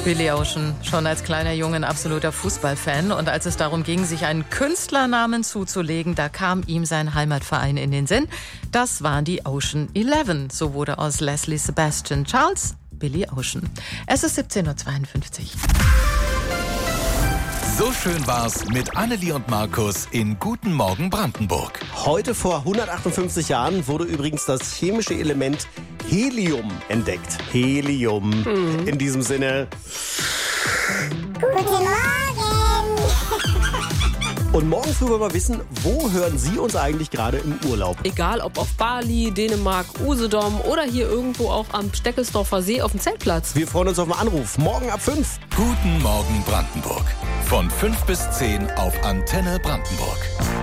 Billy Ocean, schon als kleiner Junge ein absoluter Fußballfan. Und als es darum ging, sich einen Künstlernamen zuzulegen, da kam ihm sein Heimatverein in den Sinn. Das waren die Ocean 11. So wurde aus Leslie Sebastian Charles Billy Ocean. Es ist 17:52 Uhr. So schön war's mit Annelie und Markus in Guten Morgen Brandenburg. Heute vor 158 Jahren wurde übrigens das chemische Element Helium entdeckt. Helium. In diesem Sinne. Guten Morgen! Und morgen früh wollen wir wissen, wo hören Sie uns eigentlich gerade im Urlaub? Egal ob auf Bali, Dänemark, Usedom oder hier irgendwo auch am Steckelsdorfer See auf dem Zeltplatz. Wir freuen uns auf den Anruf. Morgen ab 5. Guten Morgen Brandenburg. Von 5 bis 10 auf Antenne Brandenburg.